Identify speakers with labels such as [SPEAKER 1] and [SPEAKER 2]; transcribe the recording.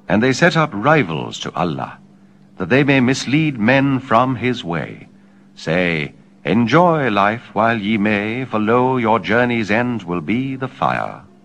[SPEAKER 1] And they set up rivals to Allah, that they may mislead men from his way. Say, enjoy life while ye may, for lo, your journey's end will be the fire.